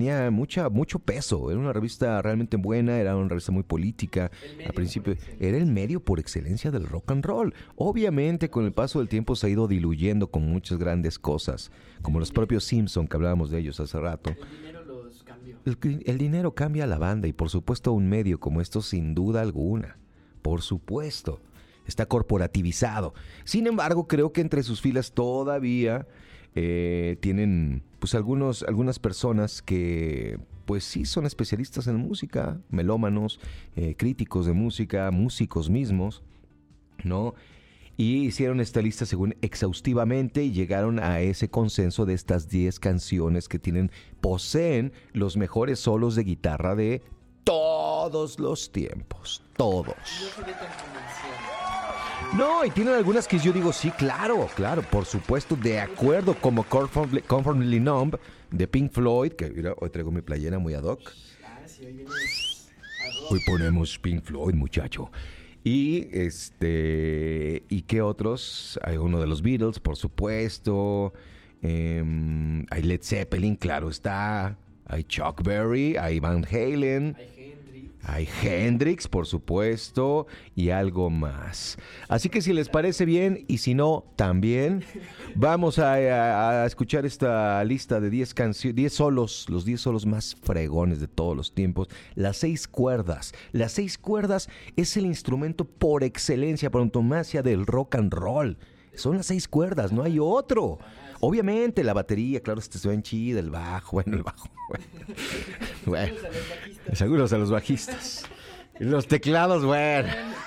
tenía mucho peso. Era una revista realmente buena, era una revista muy política. Al principio era el medio por excelencia del rock and roll. Obviamente con el paso del tiempo se ha ido diluyendo con muchas grandes cosas, como los propios Simpson que hablábamos de ellos hace rato. El dinero los cambió. El dinero cambia a la banda y por supuesto un medio como esto sin duda alguna. Por supuesto. Está corporativizado. Sin embargo, creo que entre sus filas todavía tienen pues algunas personas que pues sí son especialistas en música, melómanos, críticos de música, músicos mismos, ¿no? Y hicieron esta lista según exhaustivamente y llegaron a ese consenso de estas 10 canciones que poseen los mejores solos de guitarra de todos los tiempos. Todos. No se ve tan convencional. No, y tienen algunas que yo digo, sí, claro, por supuesto, de acuerdo, como Comfortably Numb de Pink Floyd, que mira, hoy traigo mi playera muy ad hoc. Sí, hoy vienes ad hoc. Hoy ponemos Pink Floyd, muchacho. Y ¿y qué otros? Hay uno de los Beatles, por supuesto. Hay Led Zeppelin, claro está. Hay Chuck Berry, hay Van Halen. Hay Hendrix, por supuesto, y algo más. Así que si les parece bien, y si no, también, vamos a escuchar esta lista de 10 canciones, 10 solos, los 10 solos más fregones de todos los tiempos. Las 6 cuerdas. Las 6 cuerdas es el instrumento por excelencia, por antonomasia del rock and roll. Son las 6 cuerdas, no hay otro. Obviamente la batería, claro, se ven chida, el bajo. Bueno, seguros a los bajistas. Y los teclados, bueno.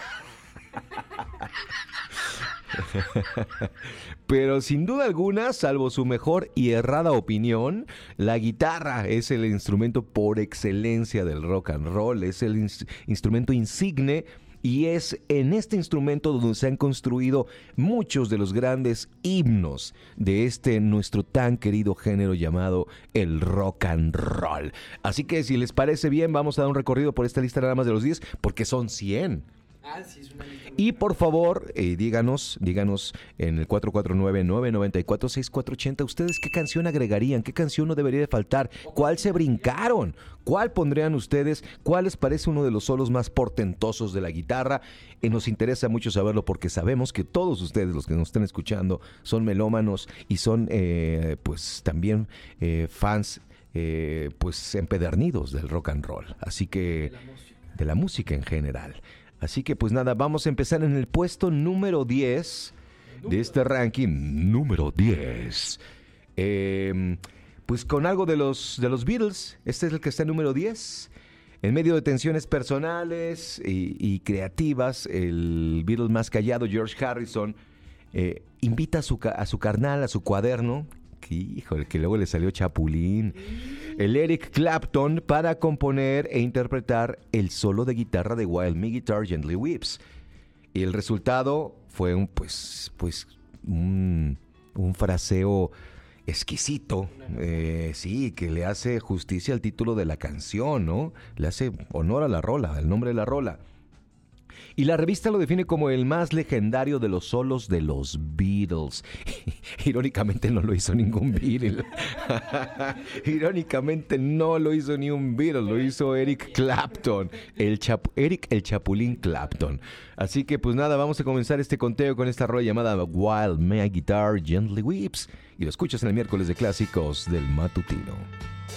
Pero sin duda alguna, salvo su mejor y errada opinión, la guitarra es el instrumento por excelencia del rock and roll, es el instrumento insigne. Y es en este instrumento donde se han construido muchos de los grandes himnos de nuestro tan querido género llamado el rock and roll. Así que si les parece bien, vamos a dar un recorrido por esta lista nada más de los 10, porque son 100. Sí, es una lista. Y por favor, díganos en el 449-994-6480, ¿ustedes qué canción agregarían? ¿Qué canción no debería de faltar? ¿Cuál se brincaron? ¿Cuál pondrían ustedes? ¿Cuál les parece uno de los solos más portentosos de la guitarra? Nos interesa mucho saberlo porque sabemos que todos ustedes, los que nos están escuchando, son melómanos y son pues también fans pues empedernidos del rock and roll. Así que de la música en general. Así que pues nada, vamos a empezar en el puesto número 10 de este ranking. Número 10. Pues con algo de los Beatles. Este es el que está en número 10. En medio de tensiones personales y creativas, el Beatle más callado, George Harrison, invita a su carnal, a su cuaderno, que luego le salió Chapulín, el Eric Clapton, para componer e interpretar el solo de guitarra de While My Guitar Gently Weeps. Y el resultado fue un fraseo exquisito, sí, que le hace justicia al título de la canción, ¿no? Le hace honor a la rola, al nombre de la rola. Y la revista lo define como el más legendario de los solos de los Beatles. Irónicamente no lo hizo ningún Beatle. Irónicamente no lo hizo ni un Beatle, lo hizo Eric Clapton. Eric el Chapulín Clapton. Así que pues nada, vamos a comenzar este conteo con esta rola llamada While My Guitar Gently Weeps. Y lo escuchas en el miércoles de clásicos del matutino.